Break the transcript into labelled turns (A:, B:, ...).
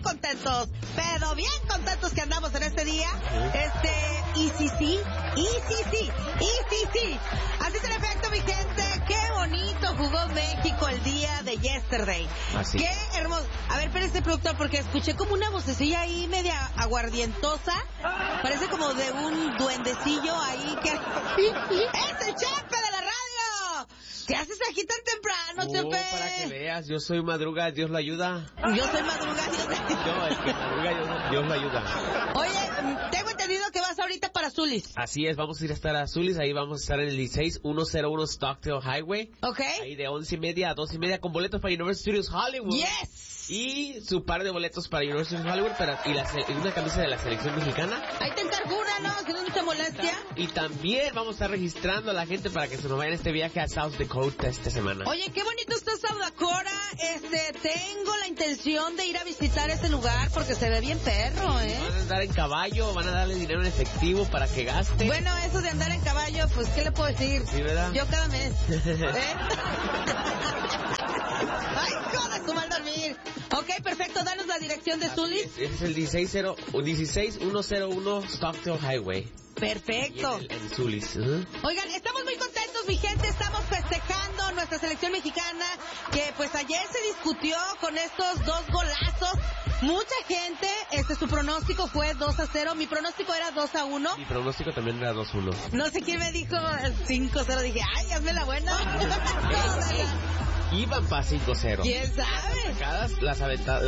A: contentos, pero bien contentos que andamos en este día. Y sí. Así es el efecto, mi gente. Qué bonito jugó México el día de yesterday.
B: Así.
A: Qué hermoso. A ver, espérate, productor, porque escuché como una vocecilla ahí media aguardientosa. Parece como de un duendecillo ahí que... ¡Es el Chepe de la radio! ¿Qué haces aquí tan temprano, Chepe?
B: Para que veas, yo soy madruga, Dios lo ayuda.
A: Yo soy madruga, Dios lo ayuda.
B: No, el que madruga, Dios lo ayuda.
A: Oye, tengo entendido que vas ahorita para Zulis.
B: Así es, vamos a ir a estar a Zulis, ahí vamos a estar en el 16101 Stockdale Highway.
A: Ok.
B: Ahí de 11:30 a 12:30 con boletos para Universal Studios Hollywood.
A: Yes.
B: Y su par de boletos para Universal Studios Hollywood y una camisa de la selección mexicana.
A: Ahí te encargo una, ¿no? Si no es mucha molestia.
B: Y también vamos a estar registrando a la gente para que se nos vaya en este viaje a South Dakota esta semana.
A: Oye, qué bonito está South Dakota. Tengo la intención de ir a visitar ese lugar porque se ve bien perro, ¿eh?
B: Van a andar en caballo, van a darle dinero en efectivo para que gaste.
A: Bueno, eso de andar en caballo, pues, ¿qué le puedo decir?
B: Sí, ¿verdad?
A: Yo cada mes. ¡Ay, joder, su mal dormir! Ok, perfecto, danos la dirección de Zulis.
B: Es el 16101 Stockdale Highway.
A: Perfecto.
B: En Zulis.
A: Oigan, estamos muy contentos, mi gente. Estamos festejando nuestra selección mexicana, que pues ayer se discutió con estos 2 golazos. Mucha gente, su pronóstico fue 2-0. Mi pronóstico era 2-1.
B: Mi pronóstico también era 2-1.
A: No sé quién me dijo 5-0. Dije, ay, hazme la buena.
B: Iban para 5-0.
A: ¿Quién sabe?
B: Las aventadas.